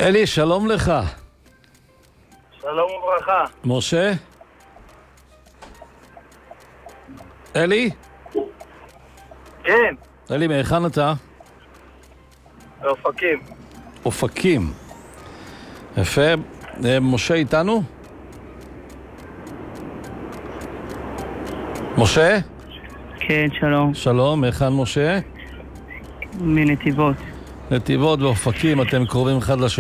אלי, שלום לך. שלום וברכה. משה? אלי? כן, אלי, מהיכן אתה? באופקים. אופקים. יפה. משה איתנו? משה? כן, שלום. שלום, מהיכן משה? מנתיבות. נתיבות ואופקים, אתם קרובים אחד לשני.